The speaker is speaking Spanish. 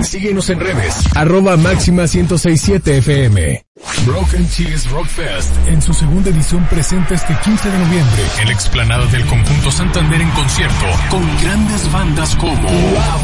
Síguenos en redes. @Máxima1067FM. Broken Cheese Rock Fest en su segunda edición presenta este 15 de noviembre en la explanada del Conjunto Santander en concierto con grandes bandas como